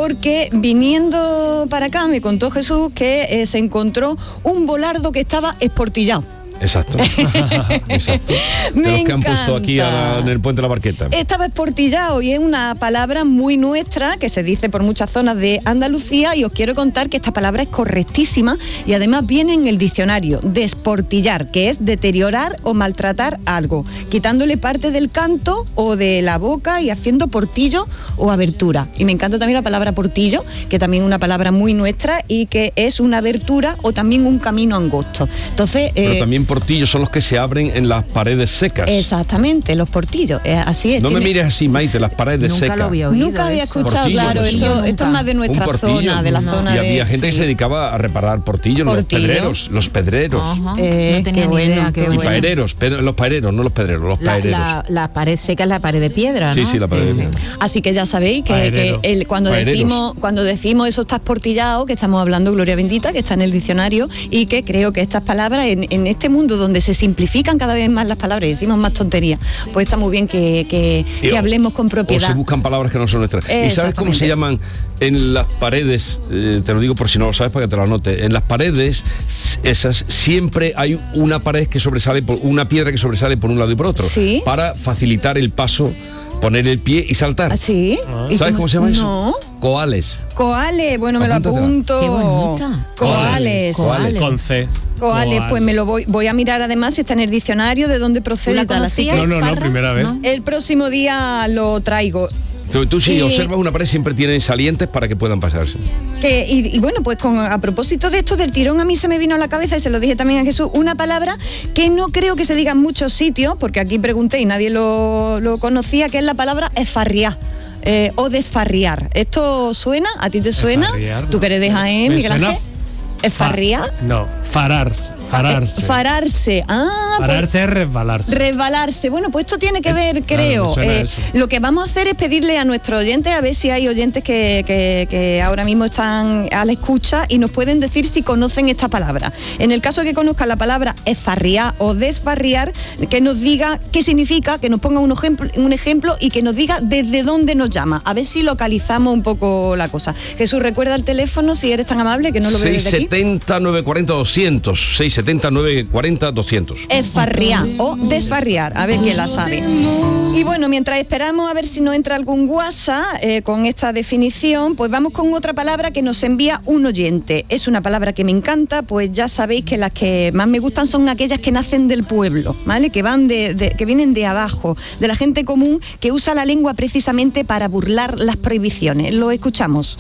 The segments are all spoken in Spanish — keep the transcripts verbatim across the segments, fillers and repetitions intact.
porque viniendo para acá me contó Jesús que eh, se encontró un volardo que estaba esportillado. Exacto. Exacto. Me de los que han encanta. puesto aquí a la, en el puente de la Barqueta. Estaba esportillado y es una palabra muy nuestra que se dice por muchas zonas de Andalucía, y os quiero contar que esta palabra es correctísima y además viene en el diccionario: desportillar, que es deteriorar o maltratar algo, quitándole parte del canto o de la boca y haciendo portillo o abertura. Y me encanta también la palabra portillo, que también es una palabra muy nuestra y que es una abertura o también un camino angosto. Entonces, Pero eh, también portillos son los que se abren en las paredes secas. Exactamente, los portillos, eh, así es. No tiene... me mires así, Maite, las paredes Nunca secas. lo había oído. Nunca había eso. escuchado, Portillo, claro, portillo. esto, esto es más de nuestra Un portillo, zona, de la no. zona Y de... había gente sí. que se dedicaba a reparar portillos, Portillo. los pedreros, los pedreros. Ajá. Eh, no tenía qué ni bueno, idea. Qué qué Y bueno. paereros, ped- los paereros, no los pedreros, los La, paereros. la, la pared seca es la pared de piedra, ¿no? Sí, sí, la pared de piedra. Así que ya sabéis que, que Paerero. el, cuando Paereros. decimos cuando decimos eso está esportillado, que estamos hablando, Gloria bendita, que está en el diccionario, y que creo que estas palabras en, en este mundo donde se simplifican cada vez más las palabras y decimos más tonterías, pues está muy bien que, que, Y que o- hablemos con O propiedad. se buscan palabras que no son nuestras. ¿Y sabes cómo se Exactamente. llaman en las paredes? Eh, te lo digo por si no lo sabes para que te lo anote. En las paredes esas siempre hay una pared que sobresale, por, una piedra que sobresale por un lado y por otro. Sí. Para facilitar el paso, poner el pie y saltar. ¿Ah, sí? ¿Y ¿Sabes cómo se llama eso? No. Coales. Coales, bueno, me lo Apúntatela. apunto. Qué bonita. Coales. Coales. Con C. Coales, pues me lo voy, voy a mirar además si está en el diccionario de dónde ¿Tú procede la tal, así conocías? que No, no, no, Parra? primera vez. ¿No? el próximo día lo traigo. Tú, tú si Y- observas una pared siempre tienen salientes para que puedan pasarse. Que, y, y bueno, pues con, a propósito de esto del tirón, a mí se me vino a la cabeza, y se lo dije también a Jesús, una palabra que no creo que se diga en muchos sitios, porque aquí pregunté y nadie lo, lo conocía, que es la palabra esfarriar. Eh, o desfarriar. ¿Esto suena? ¿A ti te suena? Esfarriar, ¿Tú no. que eres de Jaén, Me Miguel suena Ángel? ¿Esfarriar? Fa- No, fararse. Fararse. Fararse. Ah, pues, Fararse es resbalarse. resbalarse. Bueno, pues esto tiene que Eh, ver, claro, creo. me suena eh, eso. lo que vamos a hacer es pedirle a nuestros oyentes, a ver si hay oyentes que, que- que ahora mismo están a la escucha y nos pueden decir si conocen esta palabra. En el caso de que conozcan la palabra esfarriar o desfarriar, que nos diga qué significa, que nos ponga un ejemplo, un ejemplo y que nos diga desde dónde nos llama. A ver si localizamos un poco la cosa. Jesús, recuerda el teléfono, si eres tan amable, que no lo veo desde aquí. seiscientos setenta, novecientos cuarenta, doscientos. seiscientos setenta, novecientos cuarenta, doscientos. Esfarriar o desfarriar, a ver quién la sabe. Y bueno, mientras esperamos a ver si nos entra algún WhatsApp eh, con esta definición, pues vamos con otra palabra que nos envía un oyente. Es una palabra que me encanta, pues ya sabéis que las que más me gustan son aquellas que nacen del pueblo, ¿vale? Que van de, de- que vienen de abajo, de la gente común que usa la lengua precisamente para burlar las prohibiciones. Lo escuchamos.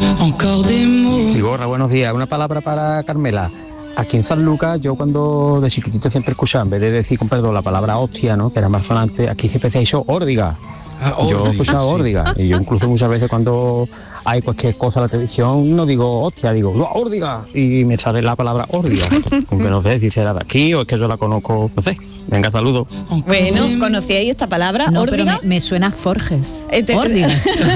Vigorra, buenos días. Una palabra para Carmela. Aquí en San Lucas, yo cuando de chiquitito siempre escuchaba, en vez de decir con perdón la palabra hostia, ¿no?, que era más sonante, aquí siempre se ha dicho órdiga. Ah, Yo órdiga, he escuchado sí. órdiga. Y yo incluso muchas veces cuando hay cualquier cosa en la televisión, no digo hostia, digo "No, órdiga". Y me sale la palabra órdiga. Aunque no sé si será de aquí o es que yo la conozco, no sé. Venga, saludos. Bueno, ¿conocíais esta palabra? No, ¿Órdiga? pero me, me suena a Forges. Eh, te- Órdiga.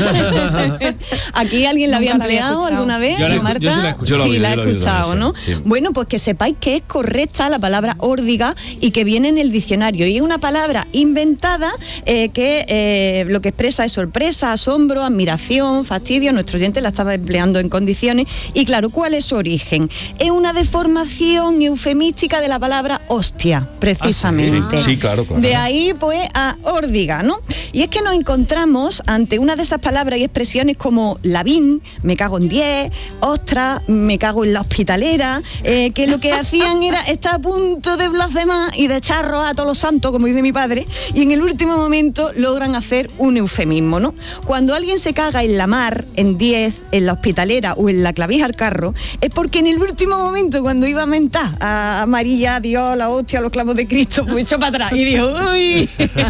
¿Aquí alguien la había Nunca la había empleado escuchado. alguna vez, Yo la he- Marta? yo sí la he escuchado. Yo la sí, vi, la he yo la vi escuchado, también, ¿no? sí, sí. Bueno, pues que sepáis que es correcta la palabra órdiga y que viene en el diccionario. Y es una palabra inventada eh, que eh, lo que expresa es sorpresa, asombro, admiración, fastidio. Nuestro oyente la estaba empleando en condiciones. Y claro, ¿cuál es su origen? Es una deformación eufemística de la palabra hostia, precisamente. Sí, claro, claro. De ahí pues a órdiga, ¿no? Y es que nos encontramos ante una de esas palabras y expresiones como lavín, me cago en diez, ostras, me cago en la hospitalera, eh, que lo que hacían era estar a punto de blasfemar y de echarros a todos los santos, como dice mi padre, y en el último momento logran hacer un eufemismo, ¿no? Cuando alguien se caga en la mar, en diez, en la hospitalera o en la clavija al carro, es porque en el último momento, cuando iba a mentar a María, a Dios, a la hostia, a los clavos de Cristo, pues echó para atrás y dijo, uy,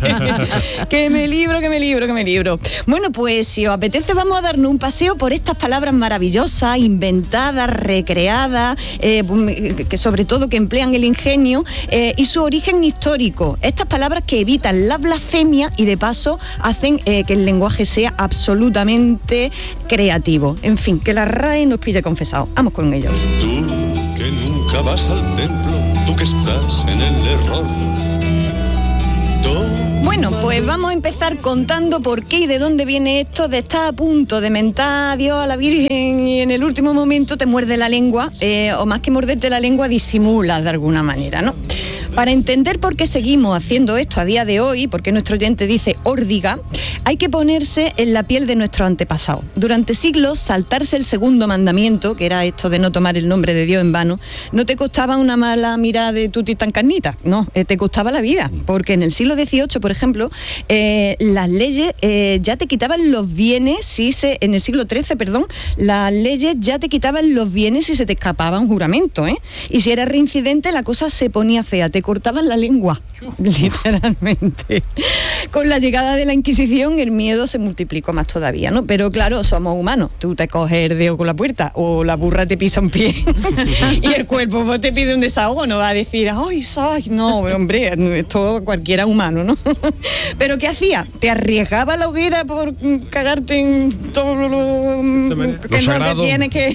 que me libro, que me libro, que me libro. Bueno, pues si os apetece vamos a darnos un paseo por estas palabras maravillosas, inventadas, recreadas, eh, que sobre todo que emplean el ingenio eh, y su origen histórico. Estas palabras que evitan la blasfemia y de paso hacen eh, que el lenguaje sea absolutamente creativo. En fin, que la R A E nos pille confesado. Vamos con ello. Tú que nunca vas al templo, tú que estás en el error. Toma Bueno, pues vamos a empezar contando por qué y de dónde viene esto de estar a punto de mentar a Dios, a la Virgen, y en el último momento te muerde la lengua, eh, o más que morderte la lengua, disimulas de alguna manera, ¿no? Para entender por qué seguimos haciendo esto a día de hoy, por qué nuestro oyente dice órdiga, hay que ponerse en la piel de nuestros antepasados. Durante siglos, saltarse el segundo mandamiento, que era esto de no tomar el nombre de Dios en vano, no te costaba una mala mirada de tuti tan carnita, no, eh, te costaba la vida, porque en el siglo dieciocho, por ejemplo, eh, las leyes eh, ya te quitaban los bienes si se, en el siglo trece, perdón, las leyes ya te quitaban los bienes si se te escapaba un juramento, ¿eh? Y si eras reincidente, la cosa se ponía fea, te cortaban la lengua, literalmente. Con la llegada de la Inquisición el miedo se multiplicó más todavía, ¿no? Pero claro, somos humanos, tú te coges el dedo con la puerta o la burra te pisa un pie y el cuerpo pues, te pide un desahogo, no va a decir, ay, ay, no, hombre, esto cualquiera humano, ¿no? Pero ¿qué hacía? Te arriesgaba la hoguera por cagarte en todo lo, lo que no te tienes que...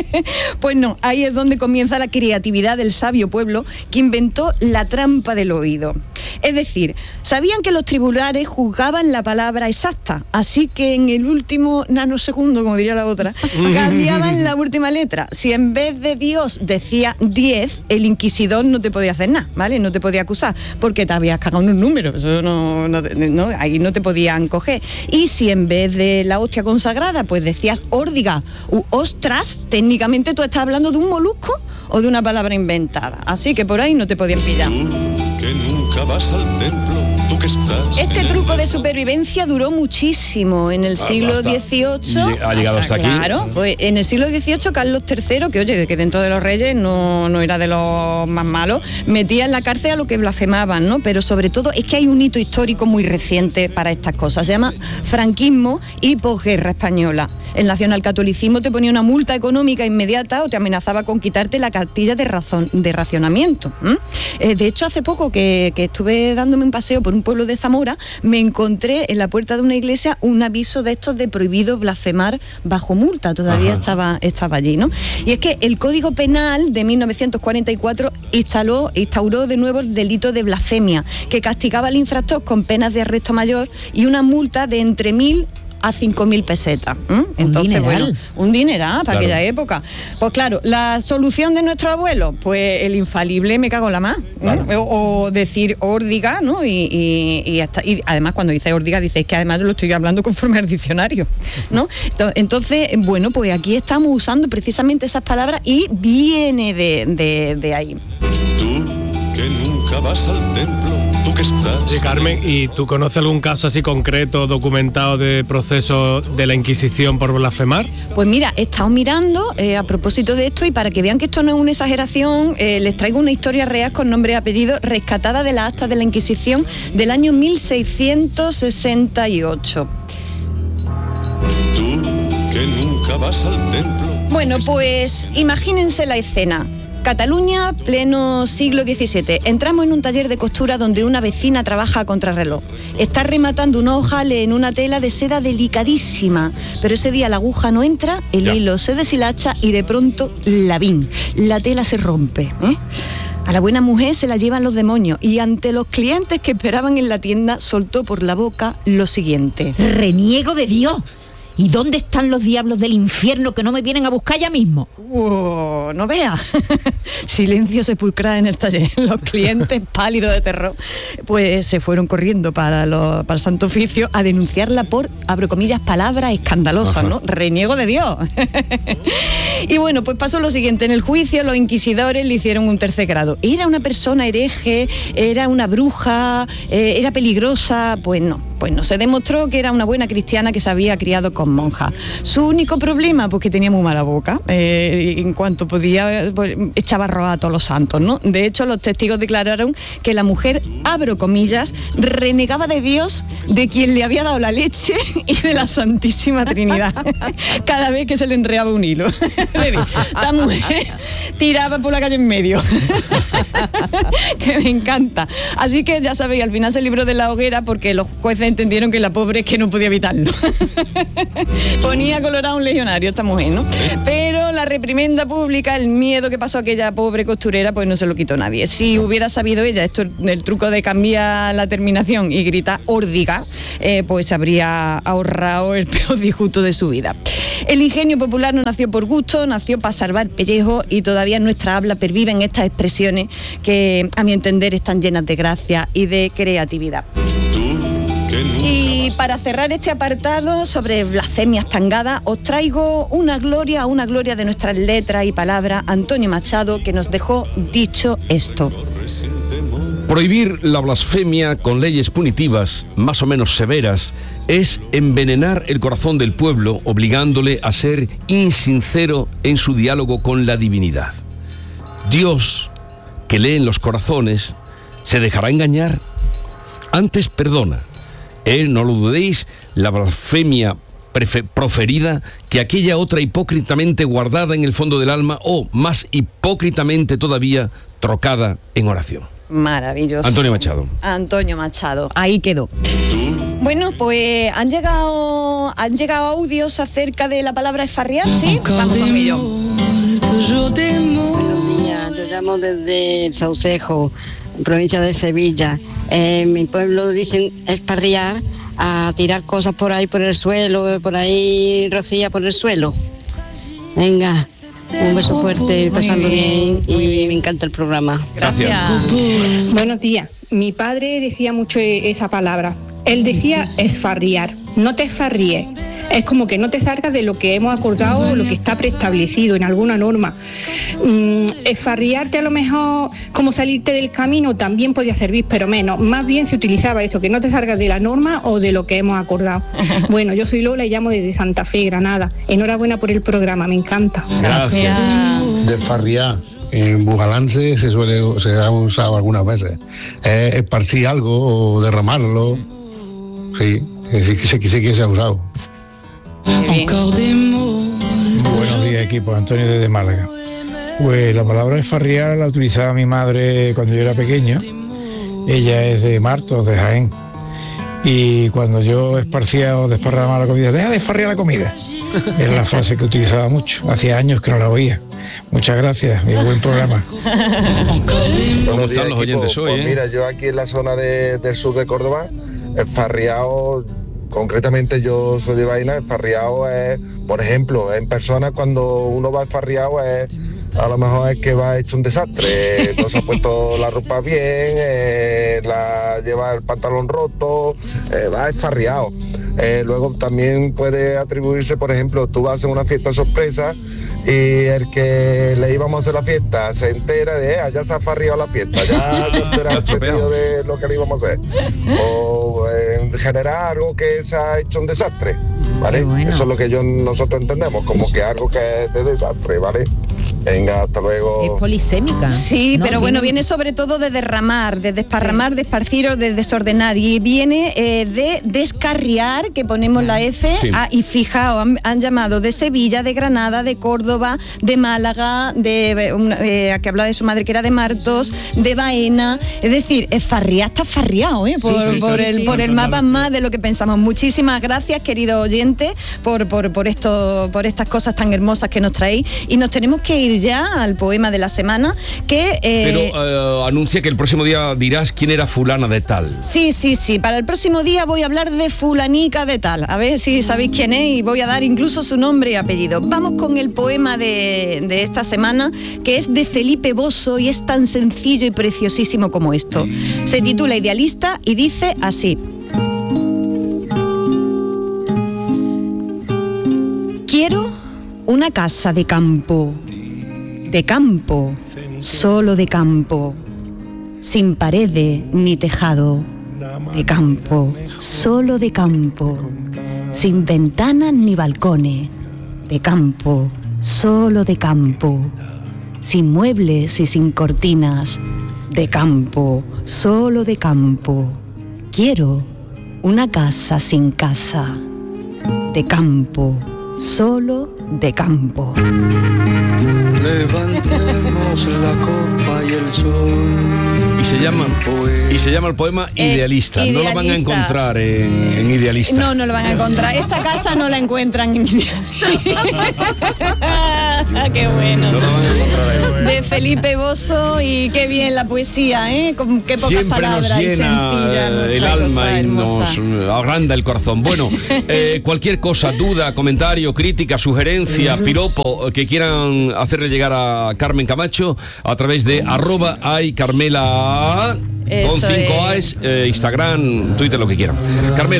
Pues no, ahí es donde comienza la creatividad del sabio pueblo que inventó la trampa del oído. Es decir, sabían que los tribunales juzgaban la palabra exacta, así que en el último nanosegundo, como diría la otra, cambiaban la última letra. Si en vez de Dios decía diez, el inquisidor no te podía hacer nada, ¿vale? No te podía acusar, porque te habías cagado en un número, eso no, no, no, ahí no te podían coger. Y si en vez de la hostia consagrada, pues decías órdiga u ostras, técnicamente tú estás hablando de un molusco o de una palabra inventada. Así que por ahí no te podían pillar. Que nunca vas al templo, tú que estás. Este truco de supervivencia duró muchísimo en el siglo dieciocho. Ha llegado hasta aquí. Claro, pues en el siglo dieciocho Carlos tercero, que oye, que dentro de los reyes no, no era de los más malos, metía en la cárcel a los que blasfemaban, ¿no? Pero sobre todo es que hay un hito histórico muy reciente para estas cosas. Se llama franquismo y posguerra española. El nacionalcatolicismo te ponía una multa económica inmediata o te amenazaba con quitarte la cartilla de, razón, de racionamiento. ¿eh? De hecho, hace poco que, que estuve dándome un paseo por un pueblo de Zamora, me encontré en la puerta de una iglesia un aviso de estos de prohibido blasfemar bajo multa. Todavía estaba, estaba allí, ¿no? Y es que el Código Penal de mil novecientos cuarenta y cuatro instaló, instauró de nuevo el delito de blasfemia, que castigaba al infractor con penas de arresto mayor y una multa de entre mil a cinco mil pesetas. ¿eh? Entonces, un dineral. bueno, un dineral para Claro. aquella época. Pues claro, la solución de nuestro abuelo, pues el infalible me cago en la más. ¿eh? Claro. O, o decir órdiga, ¿no? Y, y, y, hasta, y además cuando dice órdiga, dices que además lo estoy hablando conforme al diccionario, ¿no? Entonces, bueno, pues aquí estamos usando precisamente esas palabras y viene de, de, de ahí. Tú que nunca vas al templo, tú que estás. Sí, Carmen, ¿y tú conoces algún caso así concreto, documentado de proceso de la Inquisición por blasfemar? Pues mira, he estado mirando eh, a propósito de esto y para que vean que esto no es una exageración, eh, les traigo una historia real con nombre y apellido rescatada de las actas de la Inquisición del año mil seiscientos sesenta y ocho. Tú que nunca vas al templo. Bueno, pues imagínense la escena. Cataluña, pleno siglo diecisiete. Entramos en un taller de costura donde una vecina trabaja a contrarreloj. Está rematando unos ojales en una tela de seda delicadísima, pero ese día la aguja no entra, el Ya. hilo se deshilacha y de pronto la vin. La tela se rompe. ¿eh? A la buena mujer se la llevan los demonios y ante los clientes que esperaban en la tienda soltó por la boca lo siguiente. Reniego de Dios. ¿Y dónde están los diablos del infierno que no me vienen a buscar ya mismo? Wow, no vea. Silencio sepulcral en el taller. Los clientes pálidos de terror pues se fueron corriendo para, los, para el Santo Oficio a denunciarla por, abro comillas, palabras escandalosas, ¿no? Reniego de Dios. Y bueno, pues pasó lo siguiente. En el juicio los inquisidores le hicieron un tercer grado. ¿Era una persona hereje? ¿Era una bruja? Eh, ¿Era peligrosa? Pues no. Pues no, se demostró que era una buena cristiana que se había criado con monjas. Su único problema, pues que tenía muy mala boca. Eh, en cuanto podía, pues, echaba roa a todos los santos, ¿no? De hecho, los testigos declararon que la mujer, abro comillas, renegaba de Dios, de quien le había dado la leche y de la Santísima Trinidad. Cada vez que se le enreaba un hilo. La mujer tiraba por la calle en medio. Que me encanta. Así que ya sabéis, al final se libró de la hoguera porque los jueces le entendieron que la pobre es que no podía evitarlo. Ponía colorado un legionario esta mujer, ¿no? Pero la reprimenda pública, el miedo que pasó a aquella pobre costurera, pues no se lo quitó nadie. Si hubiera sabido ella esto, el truco de cambiar la terminación y gritar órdiga, eh, pues habría ahorrado el peor disgusto de su vida. El ingenio popular no nació por gusto, nació para salvar pellejo, y todavía en nuestra habla perviven estas expresiones que, a mi entender, están llenas de gracia y de creatividad. Y para cerrar este apartado sobre blasfemias tangadas, os traigo una gloria, una gloria de nuestras letras y palabras, Antonio Machado, que nos dejó dicho esto. Prohibir la blasfemia con leyes punitivas, más o menos severas, es envenenar el corazón del pueblo, obligándole a ser insincero en su diálogo con la divinidad. Dios, que lee en los corazones, ¿se dejará engañar? Antes perdona. Él, no lo dudéis, la blasfemia prefe- proferida que aquella otra hipócritamente guardada en el fondo del alma, o más hipócritamente todavía trocada en oración. Maravilloso. Antonio Machado. Antonio Machado, ahí quedó. Bueno, pues han llegado han llegado audios acerca de la palabra esfarriar, ¿sí? Vamos con ello. Buenos días, yo llamo desde Saucejo, provincia de Sevilla. En mi pueblo dicen esparriar a tirar cosas por ahí por el suelo, por ahí rocía por el suelo. Venga. Un beso fuerte, pasando bien, y me encanta el programa. Gracias. Buenos días. Mi padre decía mucho esa palabra. Él decía esfarriar. No te esfarríes. Es como que no te salgas de lo que hemos acordado, lo que está preestablecido en alguna norma. Mm, esfarriarte a lo mejor como salirte del camino también podía servir, pero menos. Más bien se utilizaba eso, que no te salgas de la norma o de lo que hemos acordado. Bueno, yo soy Lola y llamo desde Santa Fe, Granada. Enhorabuena por el programa, me encanta. Gracias. Desfarriar. En Bujalance se suele se ha usado algunas veces. Eh, esparcir algo o derramarlo. Sí, sí, sí, sí que se ha usado. Buenos días, equipo. Antonio desde Málaga. Pues la palabra esfarriar la utilizaba mi madre cuando yo era pequeño. Ella es de Martos, de Jaén. Y cuando yo esparcía o desparramaba la comida, deja de esfarriar la comida. Era la frase que utilizaba mucho. Hacía años que no la oía. Muchas gracias y buen programa. ¿Cómo están los oyentes hoy? Pues eh? mira, yo aquí en la zona de, del sur de Córdoba, esfarriado, concretamente yo soy de Vaina, esfarriado es, por ejemplo, en persona cuando uno va esfarriado es, a lo mejor es que va hecho un desastre, no se ha puesto la ropa bien, eh, la, lleva el pantalón roto, eh, va esfarriado. Eh, luego también puede atribuirse, por ejemplo, tú vas a una fiesta sorpresa y el que le íbamos a hacer la fiesta se entera de, eh, ya se ha farriado la fiesta, ya se entera el sentido de lo que le íbamos a hacer. O eh, en general algo que se ha hecho un desastre, ¿vale? Bueno. Eso es lo que yo, nosotros entendemos, como que algo que es de desastre, ¿vale? Venga, hasta luego. Es polisémica. Sí, ¿no? pero bueno, viene sobre todo de derramar, de desparramar, de esparcir o de desordenar. Y viene eh, de descarriar, que ponemos la F. Sí. Ah, y fijaos, han, han llamado de Sevilla, de Granada, de Córdoba, de Málaga, de una, eh, que hablaba de su madre que era de Martos, de Baena. Es decir, esfarriar está farriado, ¿eh? Por, Sí, sí, por sí, el, sí. por el mapa más de lo que pensamos. Muchísimas gracias, querido oyente, por, por, por, esto, por estas cosas tan hermosas que nos traéis. Y nos tenemos que ir ya al poema de la semana, que... Eh, Pero eh, anuncia que el próximo día dirás quién era fulana de tal. Sí, sí, sí. Para el próximo día voy a hablar de fulanica de tal. A ver si sabéis quién es y voy a dar incluso su nombre y apellido. Vamos con el poema de, de esta semana, que es de Felipe Bosso y es tan sencillo y preciosísimo como esto. Se titula Idealista y dice así. Quiero una casa de campo, de campo, solo de campo, sin paredes ni tejado, de campo, solo de campo, sin ventanas ni balcones, de campo, solo de campo, sin muebles y sin cortinas, de campo, solo de campo. Quiero una casa sin casa, de campo, solo de campo. Levantemos la copa y el sol. Y se llama, y se llama el poema Idealista. Eh, No lo van a Idealista. encontrar en, en Idealista. No, no lo van a encontrar. Esta casa no la encuentran en Qué bueno. No lo van a encontrar ahí. De Felipe Bosso, y qué bien la poesía, ¿eh? Con qué pocas Siempre palabras nos y llena sencilla, eh, el una alma cosa y hermosa. nos agranda el corazón. Bueno, eh, cualquier cosa, duda, comentario, crítica, sugerencia, piropo que quieran hacerle llegar a Carmen Camacho a través de arroba ay Carmela con Eso cinco es. A's, eh, Instagram, Twitter, lo que quieran. Carmela.